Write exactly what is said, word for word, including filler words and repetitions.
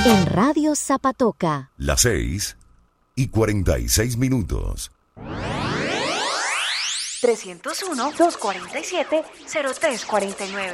En Radio Zapatoca. Las seis y cuarenta y seis minutos. tres cero uno, dos cuatro siete, cero tres cuatro nueve.